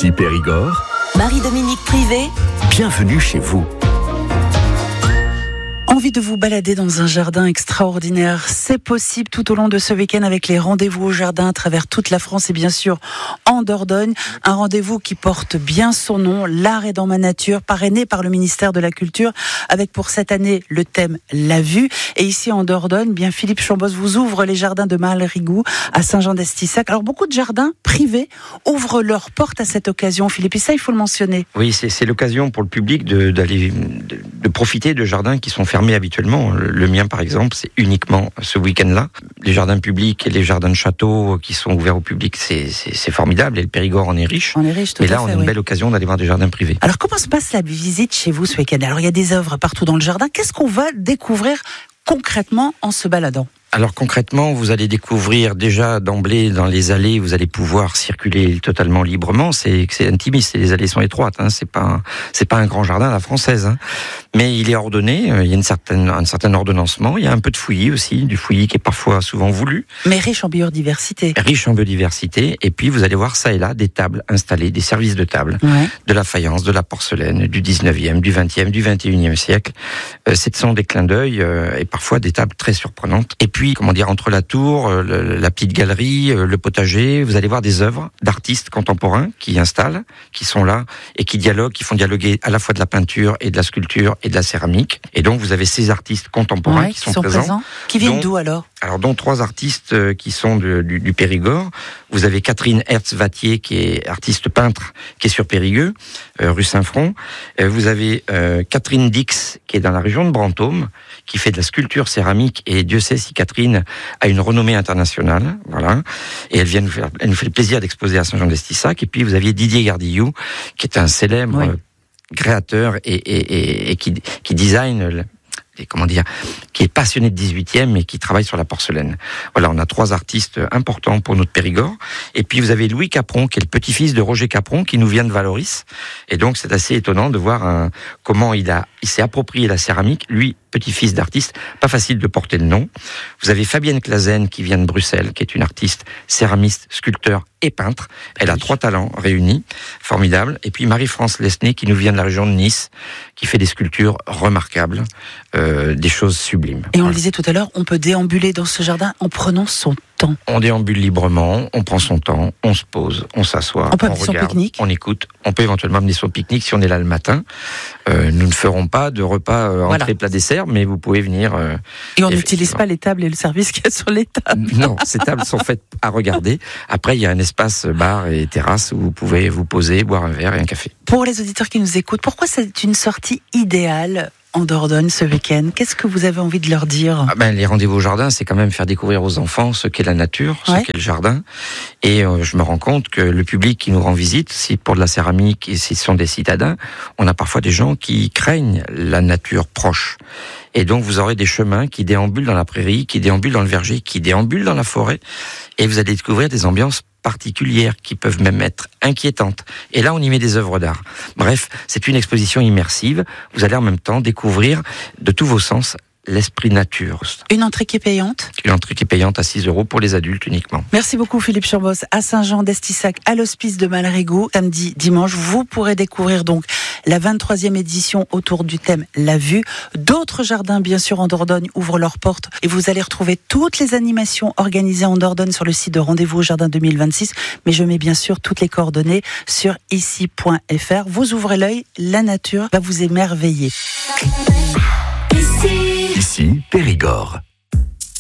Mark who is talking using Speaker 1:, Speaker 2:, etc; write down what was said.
Speaker 1: Ici Périgord.
Speaker 2: Marie-Dominique Privé.
Speaker 1: Bienvenue chez vous.
Speaker 3: Envie de vous balader dans un jardin extraordinaire, c'est possible tout au long de ce week-end avec les rendez-vous au jardin à travers toute la France et bien sûr en Dordogne. Un rendez-vous qui porte bien son nom, l'art est dans ma nature, parrainé par le ministère de la Culture, avec pour cette année le thème La Vue. Et ici en Dordogne, bien Philippe Chambos vous ouvre les jardins de Malrigou à Saint-Jean-d'Estissac. Alors beaucoup de jardins privés ouvrent leurs portes à cette occasion, Philippe, et ça il faut le mentionner.
Speaker 4: Oui, c'est l'occasion pour le public de profiter de jardins qui sont fermés habituellement. Le mien, par exemple, c'est uniquement ce week-end-là. Les jardins publics et les jardins de château qui sont ouverts au public, c'est formidable. Et le Périgord en est riche.
Speaker 3: On est riche, tout à fait.
Speaker 4: Mais là, on a une belle occasion d'aller voir des jardins privés.
Speaker 3: Alors, comment se passe la visite chez vous ce week-end ? Alors, il y a des œuvres partout dans le jardin. Qu'est-ce qu'on va découvrir concrètement en se baladant ?
Speaker 4: Alors concrètement, vous allez découvrir déjà d'emblée dans les allées, vous allez pouvoir circuler totalement librement. C'est intimiste, les allées sont étroites. C'est pas un grand jardin à la française, mais il est ordonné. Il y a un certain ordonnancement. Il y a un peu de fouillis aussi, du fouillis qui est souvent voulu.
Speaker 3: Mais riche en biodiversité.
Speaker 4: Riche en biodiversité. Et puis vous allez voir ça et là des tables installées, des services de table, de la faïence, de la porcelaine, du 19e, du 20e, du 21e siècle. Ce sont des clins d'œil et parfois des tables très surprenantes. Et puis, entre la tour, la petite galerie, le potager, vous allez voir des œuvres d'artistes contemporains qui installent, qui sont là et qui font dialoguer à la fois de la peinture et de la sculpture et de la céramique. Et donc vous avez ces artistes contemporains qui sont présents.
Speaker 3: Qui viennent d'où alors ?
Speaker 4: Alors, dont 3 artistes qui sont du Périgord. Vous avez Catherine Hertz-Vattier, qui est artiste peintre, qui est sur Périgueux, rue Saint-Front. Vous avez Catherine Dix, qui est dans la région de Brantôme, qui fait de la sculpture céramique, et Dieu sait si Catherine a une renommée internationale, voilà. Et elle nous fait le plaisir d'exposer à Saint-Jean-d'Estissac. Et puis, vous aviez Didier Gardillou, qui est un célèbre créateur et qui design... qui est passionné de 18e et qui travaille sur la porcelaine. Voilà, on a 3 artistes importants pour notre Périgord. Et puis vous avez Louis Capron, qui est le petit-fils de Roger Capron, qui nous vient de Valoris. Et donc c'est assez étonnant de voir comment il s'est approprié la céramique. Lui, petit-fils d'artiste, pas facile de porter le nom. Vous avez Fabienne Clazen, qui vient de Bruxelles, qui est une artiste céramiste, sculpteur et peintre. Elle a 3 talents réunis, formidables. Et puis Marie-France Lesnay, qui nous vient de la région de Nice, qui fait des sculptures remarquables, des choses sublimes.
Speaker 3: Et on le disait tout à l'heure, on peut déambuler dans ce jardin en prenant son temps.
Speaker 4: On déambule librement, on prend son temps, on se pose, on s'assoit,
Speaker 3: on peut amener son pique-nique.
Speaker 4: On écoute. On peut éventuellement amener son pique-nique si on est là le matin. Nous ne ferons pas de repas entrée, plat, dessert, mais vous pouvez venir.
Speaker 3: Et on n'utilise pas les tables et le service qu'il y a sur les tables.
Speaker 4: Non, ces tables sont faites à regarder. Après, il y a un espace bar et terrasse où vous pouvez vous poser, boire un verre et un café.
Speaker 3: Pour les auditeurs qui nous écoutent, pourquoi c'est une sortie idéale en Dordogne ce week-end? Qu'est-ce que vous avez envie de leur dire?
Speaker 4: Les rendez-vous au jardin, c'est quand même faire découvrir aux enfants ce qu'est la nature, ce qu'est le jardin. Et je me rends compte que le public qui nous rend visite, si pour de la céramique et si ce sont des citadins, on a parfois des gens qui craignent la nature proche. Et donc vous aurez des chemins qui déambulent dans la prairie, qui déambulent dans le verger, qui déambulent dans la forêt. Et vous allez découvrir des ambiances particulières qui peuvent même être inquiétantes. Et là, on y met des œuvres d'art. Bref, c'est une exposition immersive. Vous allez en même temps découvrir de tous vos sens l'esprit nature.
Speaker 3: Une entrée qui est payante?
Speaker 4: Une entrée qui est payante à 6 € pour les adultes uniquement.
Speaker 3: Merci beaucoup Philippe Chambos. À Saint-Jean-d'Estissac, à l'hospice de Malrigou, samedi, dimanche, vous pourrez découvrir donc la 23e édition autour du thème La Vue. D'autres jardins, bien sûr, en Dordogne ouvrent leurs portes et vous allez retrouver toutes les animations organisées en Dordogne sur le site de Rendez-vous au Jardin 2026. Mais je mets bien sûr toutes les coordonnées sur ici.fr. Vous ouvrez l'œil, la nature va vous émerveiller.
Speaker 1: Ici, Périgord.